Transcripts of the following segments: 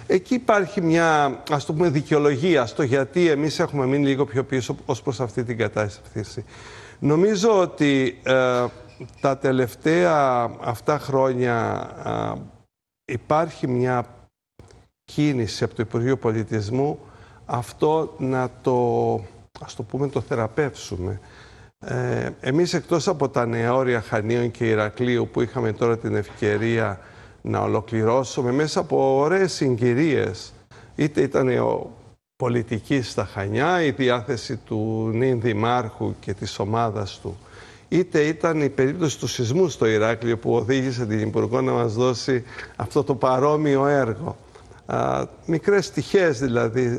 Εκεί υπάρχει μια, ας το πούμε, δικαιολογία στο γιατί εμείς έχουμε μείνει λίγο πιο πίσω ως προς αυτή την κατάσταση. Νομίζω ότι τα τελευταία αυτά χρόνια υπάρχει μια κίνηση από το Υπουργείο Πολιτισμού αυτό να το πούμε, το θεραπεύσουμε. Εμείς εκτός από τα νεόρια Χανίων και Ηρακλείου που είχαμε τώρα την ευκαιρία να ολοκληρώσουμε μέσα από ωραίες συγκυρίες, είτε ήταν πολιτική στα Χανιά, η διάθεση του νυν δημάρχου και της ομάδας του, είτε ήταν η περίπτωση του σεισμού στο Ηράκλειο που οδήγησε την Υπουργό να μας δώσει αυτό το παρόμοιο έργο. Μικρές τυχές δηλαδή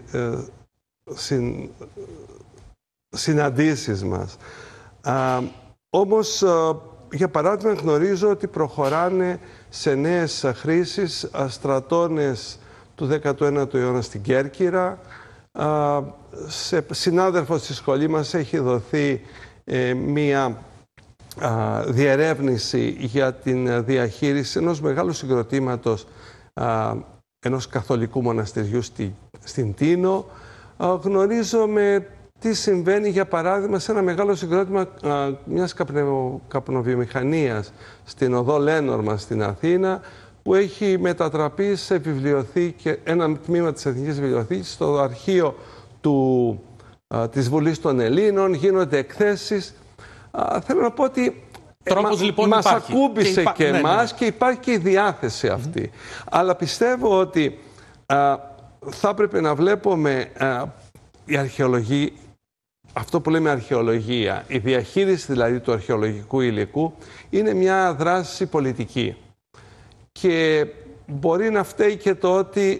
συναντήσεις μας. Όμως, για παράδειγμα, γνωρίζω ότι προχωράνε σε νέες χρήσεις στρατώνες του 19ου αιώνα στην Κέρκυρα. Σε συνάδελφος στη σχολή μας έχει δοθεί μία διερεύνηση για την διαχείριση ενός μεγάλου συγκροτήματος ενός καθολικού μοναστηριού στην Τίνο. Γνωρίζουμε τι συμβαίνει, για παράδειγμα, σε ένα μεγάλο συγκρότημα μιας καπνοβιομηχανίας στην οδό Λένορμα στην Αθήνα, που έχει μετατραπεί σε βιβλιοθήκη, ένα τμήμα της Εθνικής Βιβλιοθήκης, στο αρχείο της Βουλής των Ελλήνων, γίνονται εκθέσεις. Θέλω να πω ότι λοιπόν μας ακούμπησε και εμάς και υπάρχει και η διάθεση αυτή. Αλλά πιστεύω ότι θα έπρεπε να βλέπουμε η αρχαιολογία, αυτό που λέμε αρχαιολογία, η διαχείριση δηλαδή του αρχαιολογικού υλικού, είναι μια δράση πολιτική. Και μπορεί να φταίει και το ότι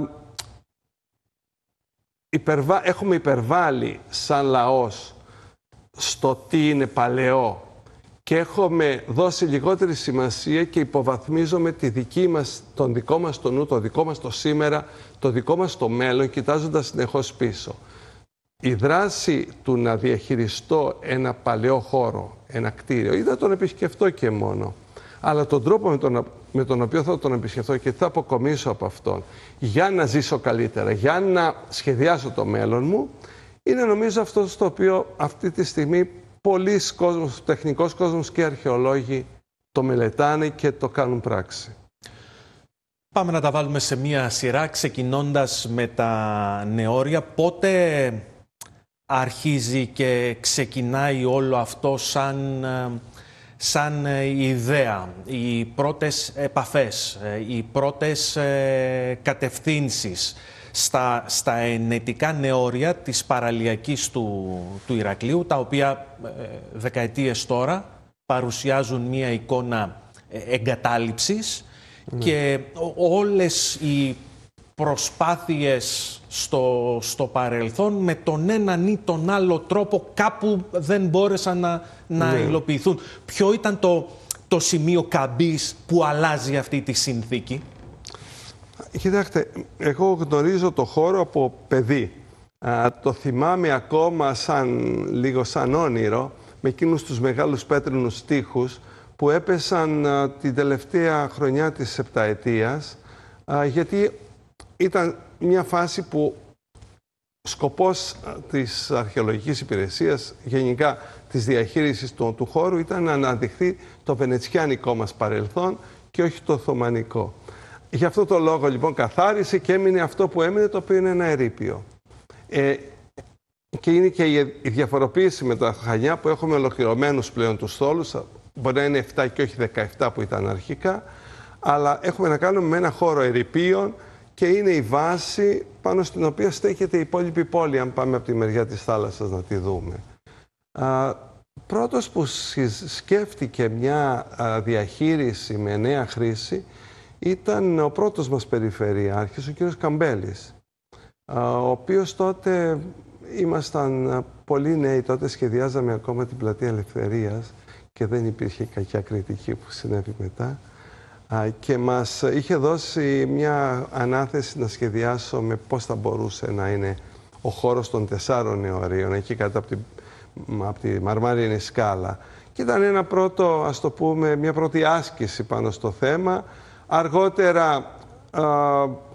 έχουμε υπερβάλει σαν λαός στο τι είναι παλαιό και έχουμε δώσει λιγότερη σημασία και υποβαθμίζουμε τον δικό μας το νου, το δικό μας το σήμερα, το δικό μας το μέλλον, κοιτάζοντας συνεχώς πίσω. Η δράση του να διαχειριστώ ένα παλαιό χώρο, ένα κτίριο, ή να τον επισκεφτώ και μόνο, αλλά τον τρόπο με τον οποίο θα τον επισκεφτώ και τι θα αποκομίσω από αυτόν για να ζήσω καλύτερα, για να σχεδιάσω το μέλλον μου, είναι νομίζω αυτό στο οποίο αυτή τη στιγμή πολλοί κόσμος, τεχνικός κόσμος και αρχαιολόγοι το μελετάνε και το κάνουν πράξη. Πάμε να τα βάλουμε σε μία σειρά, ξεκινώντας με τα νεόρια. Πότε αρχίζει και ξεκινάει όλο αυτό σαν ιδέα, οι πρώτες επαφές, οι πρώτες κατευθύνσεις στα ενετικά νεόρια της παραλιακής του Ηρακλείου, τα οποία δεκαετίες τώρα παρουσιάζουν μία εικόνα εγκατάλειψης και όλες οι προσπάθειες στο παρελθόν με τον έναν ή τον άλλο τρόπο κάπου δεν μπόρεσαν να υλοποιηθούν. Ποιο ήταν το σημείο καμπής που αλλάζει αυτή τη συνθήκη? Κοιτάξτε, εγώ γνωρίζω το χώρο από παιδί. Το θυμάμαι ακόμα λίγο σαν όνειρο, με εκείνους τους μεγάλους πέτρινους τοίχους που έπεσαν την τελευταία χρονιά της επταετίας, γιατί ήταν μια φάση που σκοπός της αρχαιολογικής υπηρεσίας, γενικά της διαχείρισης του χώρου, ήταν να αναδειχθεί το βενετσιάνικο μας παρελθόν και όχι το οθωμανικό. Γι' αυτό το λόγο λοιπόν καθάρισε και έμεινε αυτό που έμεινε, το οποίο είναι ένα ερείπιο. Και είναι και η διαφοροποίηση με τα Χανιά που έχουμε ολοκληρωμένους πλέον τους στόλους, μπορεί να είναι 7 και όχι 17 που ήταν αρχικά, αλλά έχουμε να κάνουμε με ένα χώρο ερειπίων και είναι η βάση πάνω στην οποία στέκεται η υπόλοιπη πόλη, αν πάμε από τη μεριά της θάλασσας να τη δούμε. Πρώτος που σκέφτηκε μια διαχείριση με νέα χρήση ήταν ο πρώτος μας περιφερειάρχης, ο κύριος Καμπέλης, ο οποίος τότε ήμασταν πολύ νέοι, τότε σχεδιάζαμε ακόμα την Πλατεία Ελευθερίας και δεν υπήρχε κακιά κριτική που συνέβη μετά, και μας είχε δώσει μια ανάθεση να σχεδιάσουμε πώς θα μπορούσε να είναι ο χώρος των 4 νεωρίων, εκεί κάτω από τη Μαρμάρινη Σκάλα. Και ήταν ένα πρώτο, ας το πούμε, μια πρώτη άσκηση πάνω στο θέμα. Αργότερα